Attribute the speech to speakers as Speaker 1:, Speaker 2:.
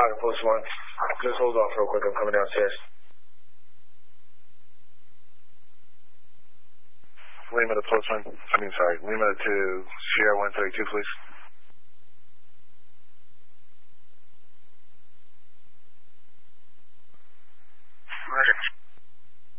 Speaker 1: Roger, Post 1. Just hold off real quick. I'm coming downstairs.
Speaker 2: Lima to Post 1. Lima to Sierra 132, please.